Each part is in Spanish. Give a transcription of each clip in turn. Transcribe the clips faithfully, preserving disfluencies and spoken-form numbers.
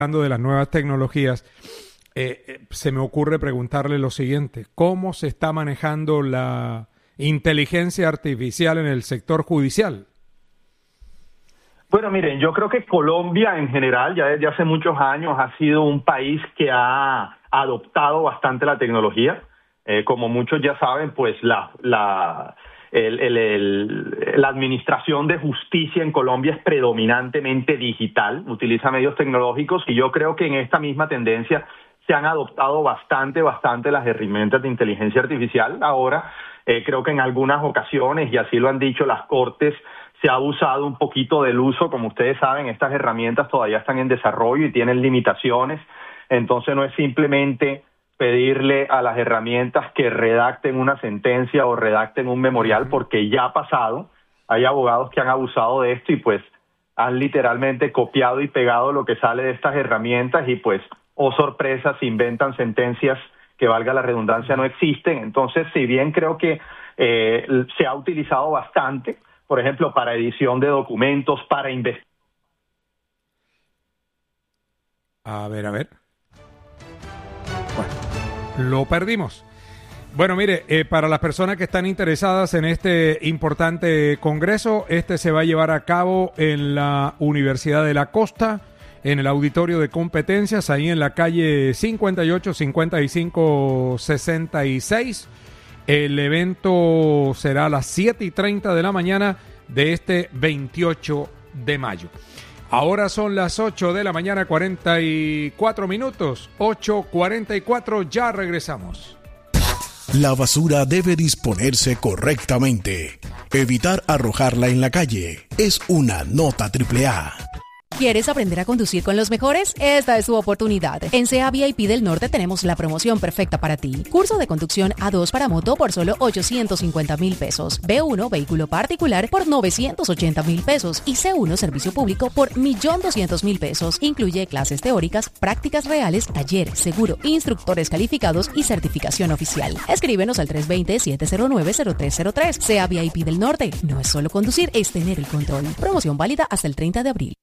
hablando de las nuevas tecnologías, eh, eh, se me ocurre preguntarle lo siguiente: ¿cómo se está manejando la inteligencia artificial en el sector judicial? Bueno, miren, yo creo que Colombia en general, ya desde hace muchos años, ha sido un país que ha adoptado bastante la tecnología. Eh, como muchos ya saben, pues la, la, el, el, el, la administración de justicia en Colombia es predominantemente digital, utiliza medios tecnológicos, y yo creo que en esta misma tendencia se han adoptado bastante, bastante las herramientas de inteligencia artificial. Ahora, eh, creo que en algunas ocasiones, y así lo han dicho las Cortes, se ha abusado un poquito del uso. Como ustedes saben, estas herramientas todavía están en desarrollo y tienen limitaciones. Entonces no es simplemente pedirle a las herramientas que redacten una sentencia o redacten un memorial, porque ya ha pasado. Hay abogados que han abusado de esto y pues han literalmente copiado y pegado lo que sale de estas herramientas y pues, oh sorpresa, se inventan sentencias que, valga la redundancia, no existen. Entonces, si bien creo que eh, se ha utilizado bastante, por ejemplo, para edición de documentos, para investigar. A ver, a ver. Bueno, lo perdimos. Bueno, mire, eh, para las personas que están interesadas en este importante congreso, este se va a llevar a cabo en la Universidad de la Costa, en el auditorio de competencias, ahí en la calle cincuenta y ocho, cincuenta y cinco, sesenta y seis. El evento será a las siete y treinta de la mañana de este veintiocho de mayo. Ahora son las ocho de la mañana, cuarenta y cuatro minutos. ocho cuarenta y cuatro, ya regresamos. La basura debe disponerse correctamente. Evitar arrojarla en la calle es una nota triple A. ¿Quieres aprender a conducir con los mejores? Esta es tu oportunidad. En C E A V I P del Norte tenemos la promoción perfecta para ti. Curso de conducción A dos para moto por solo ochocientos cincuenta mil pesos. B uno vehículo particular por novecientos ochenta mil pesos. Y C uno servicio público por un millón doscientos mil pesos. Incluye clases teóricas, prácticas reales, taller, seguro, instructores calificados y certificación oficial. Escríbenos al tres dos cero, siete cero nueve, cero tres cero tres. C E A V I P del Norte. No es solo conducir, es tener el control. Promoción válida hasta el treinta de abril.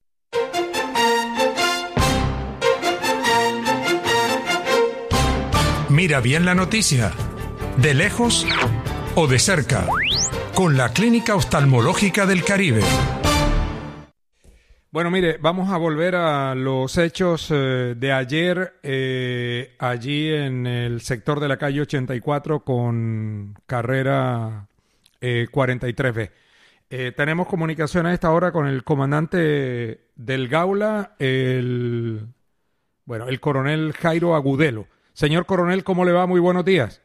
Mira bien la noticia, de lejos o de cerca, con la Clínica Oftalmológica del Caribe. Bueno, mire, vamos a volver a los hechos eh, de ayer, eh, allí en el sector de la calle ochenta y cuatro con carrera eh, cuarenta y tres B. Eh, tenemos comunicación a esta hora con el comandante del Gaula, el, bueno, el coronel Jairo Agudelo. Señor coronel, ¿cómo le va? Muy buenos días.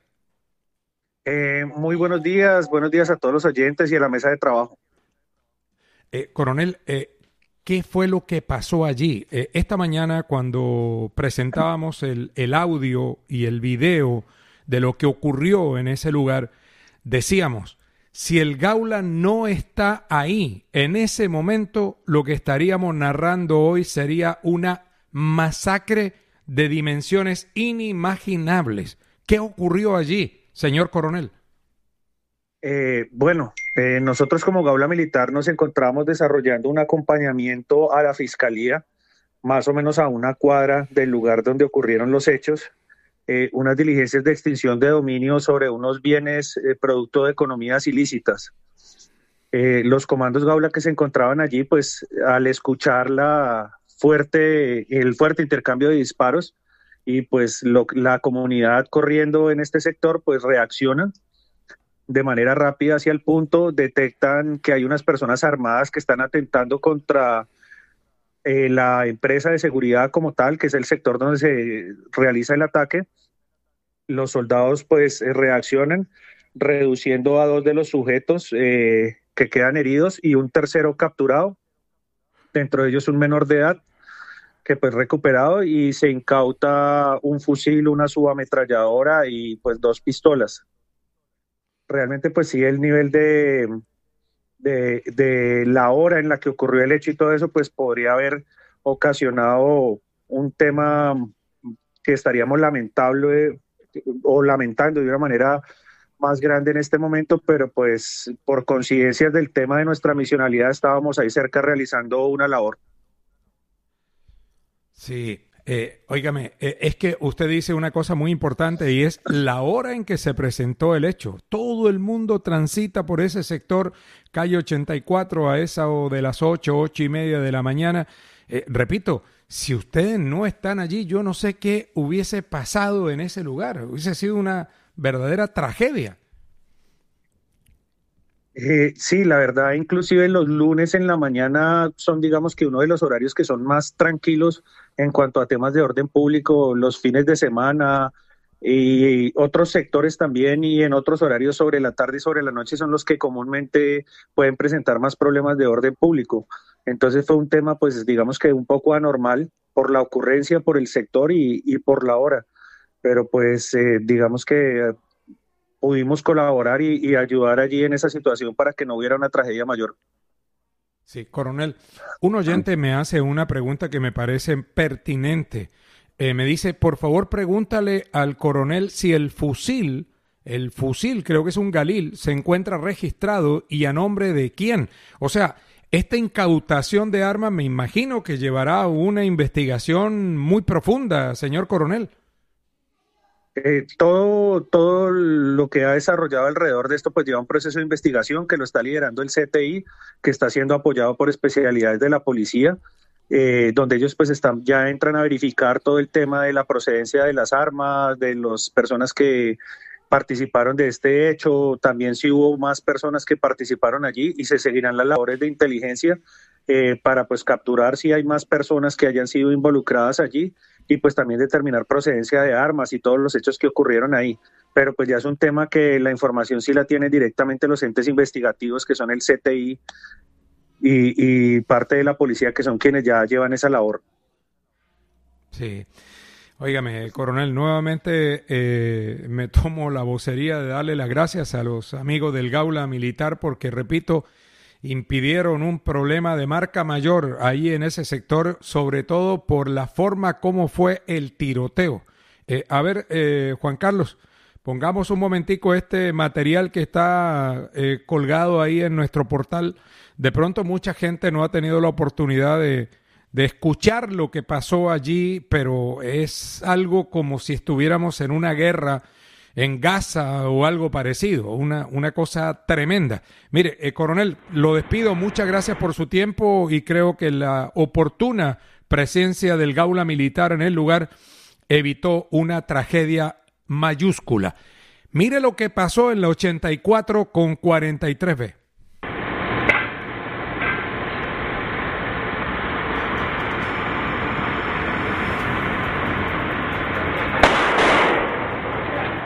Eh, muy buenos días, buenos días a todos los oyentes y a la mesa de trabajo. Eh, coronel, eh, ¿qué fue lo que pasó allí? Eh, esta mañana, cuando presentábamos el, el audio y el video de lo que ocurrió en ese lugar, decíamos, si el Gaula no está ahí, en ese momento, lo que estaríamos narrando hoy sería una masacre de dimensiones inimaginables. ¿Qué ocurrió allí, señor coronel? Eh, bueno, eh, nosotros como Gaula Militar nos encontramos desarrollando un acompañamiento a la Fiscalía, más o menos a una cuadra del lugar donde ocurrieron los hechos, eh, unas diligencias de extinción de dominio sobre unos bienes eh, producto de economías ilícitas. Eh, los comandos Gaula que se encontraban allí, pues al escuchar la fuerte, el fuerte intercambio de disparos y pues lo, la comunidad corriendo en este sector, pues reaccionan de manera rápida hacia el punto, detectan que hay unas personas armadas que están atentando contra eh, la empresa de seguridad como tal, que es el sector donde se realiza el ataque. Los soldados pues eh, reaccionan, reduciendo a dos de los sujetos eh, que quedan heridos y un tercero capturado, dentro de ellos un menor de edad, que pues recuperado, y se incauta un fusil, una subametralladora y pues dos pistolas. Realmente pues sí, el nivel de, de, de la hora en la que ocurrió el hecho y todo eso pues podría haber ocasionado un tema que estaríamos lamentable o lamentando de una manera más grande en este momento, pero pues por coincidencias del tema de nuestra misionalidad estábamos ahí cerca realizando una labor. Sí, eh, óigame, eh, es que usted dice una cosa muy importante y es la hora en que se presentó el hecho. Todo el mundo transita por ese sector, calle ochenta y cuatro, a esa o de las ocho, ocho y media de la mañana. Eh, repito, si ustedes no están allí, yo no sé qué hubiese pasado en ese lugar. Hubiese sido una verdadera tragedia. Eh, sí, la verdad, inclusive los lunes en la mañana son, digamos que uno de los horarios que son más tranquilos en cuanto a temas de orden público, los fines de semana y otros sectores también, y en otros horarios sobre la tarde y sobre la noche son los que comúnmente pueden presentar más problemas de orden público. Entonces fue un tema, pues digamos que un poco anormal por la ocurrencia, por el sector y, y por la hora, pero pues eh, digamos que pudimos colaborar y, y ayudar allí en esa situación para que no hubiera una tragedia mayor. Sí, coronel, un oyente me hace una pregunta que me parece pertinente. Eh, me dice, por favor, pregúntale al coronel si el fusil, el fusil, creo que es un Galil, se encuentra registrado y a nombre de quién. O sea, esta incautación de armas me imagino que llevará a una investigación muy profunda, señor coronel. Eh, todo, todo lo que ha desarrollado alrededor de esto pues lleva un proceso de investigación que lo está liderando el C T I, que está siendo apoyado por especialidades de la policía, eh, donde ellos pues están, ya entran a verificar todo el tema de la procedencia de las armas, de las personas que participaron de este hecho, también si hubo más personas que participaron allí, y se seguirán las labores de inteligencia eh, para pues capturar si hay más personas que hayan sido involucradas allí, y pues también determinar procedencia de armas y todos los hechos que ocurrieron ahí. Pero pues ya es un tema que la información sí la tienen directamente los entes investigativos, que son el C T I y, y parte de la policía, que son quienes ya llevan esa labor. Sí. Óigame, coronel, nuevamente eh, me tomo la vocería de darle las gracias a los amigos del Gaula Militar porque, repito, impidieron un problema de marca mayor ahí en ese sector, sobre todo por la forma como fue el tiroteo. Eh, a ver, eh, Juan Carlos, pongamos un momentico este material que está eh, colgado ahí en nuestro portal. De pronto mucha gente no ha tenido la oportunidad de, de escuchar lo que pasó allí, pero es algo como si estuviéramos en una guerra en Gaza o algo parecido, una, una cosa tremenda. Mire, eh, coronel, lo despido, muchas gracias por su tiempo y creo que la oportuna presencia del Gaula Militar en el lugar evitó una tragedia mayúscula. Mire lo que pasó en la ochenta y cuatro con cuarenta y tres B.